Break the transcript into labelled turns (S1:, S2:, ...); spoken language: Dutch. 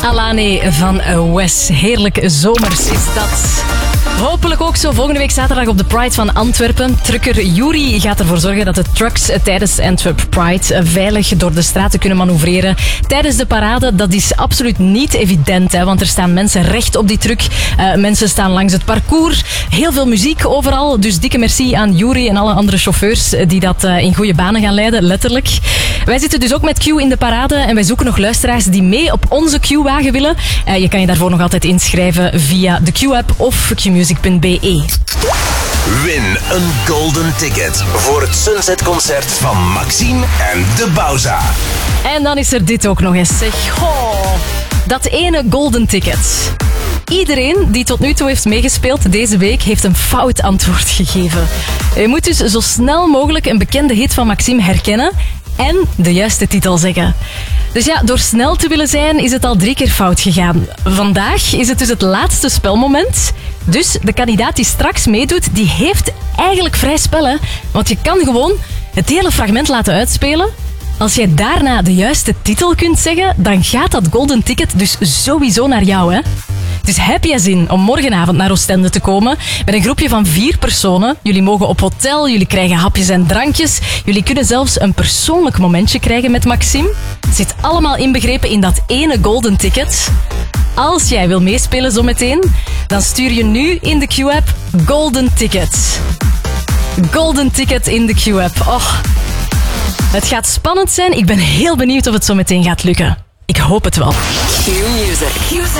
S1: Alane van Wes. Heerlijk zomers is dat. Hopelijk ook zo volgende week zaterdag op de Pride van Antwerpen. Trucker Yuri gaat ervoor zorgen dat de trucks tijdens Antwerp Pride veilig door de straten kunnen manoeuvreren. Tijdens de parade, dat is absoluut niet evident, hè, want er staan mensen recht op die truck. Mensen staan langs het parcours. Heel veel muziek overal. Dus dikke merci aan Yuri en alle andere chauffeurs die dat in goede banen gaan leiden, letterlijk. Wij zitten dus ook met Q in de parade en wij zoeken nog luisteraars die mee op onze Q-wagen willen. Je kan je daarvoor nog altijd inschrijven via de Q-app of qmusic.be.
S2: Win een golden ticket voor het Sunset-concert van Maxime en De Bauza.
S1: En dan is er dit ook nog eens, zeg. Oh, dat ene golden ticket. Iedereen die tot nu toe heeft meegespeeld deze week heeft een fout antwoord gegeven. Je moet dus zo snel mogelijk een bekende hit van Maxime herkennen en de juiste titel zeggen. Dus ja, door snel te willen zijn is het al 3 keer fout gegaan. Vandaag is het dus het laatste spelmoment. Dus de kandidaat die straks meedoet, die heeft eigenlijk vrij spel, hè? Want je kan gewoon het hele fragment laten uitspelen. Als jij daarna de juiste titel kunt zeggen, dan gaat dat golden ticket dus sowieso naar jou, hè? Dus heb je zin om morgenavond naar Oostende te komen met een groepje van 4 personen? Jullie mogen op hotel, jullie krijgen hapjes en drankjes. Jullie kunnen zelfs een persoonlijk momentje krijgen met Maxime. Het zit allemaal inbegrepen in dat ene golden ticket. Als jij wil meespelen zometeen, dan stuur je nu in de Q-app golden ticket. Golden ticket in de Q-app. Oh, het gaat spannend zijn. Ik ben heel benieuwd of het zo meteen gaat lukken. Ik hoop het wel.
S3: Q-Music.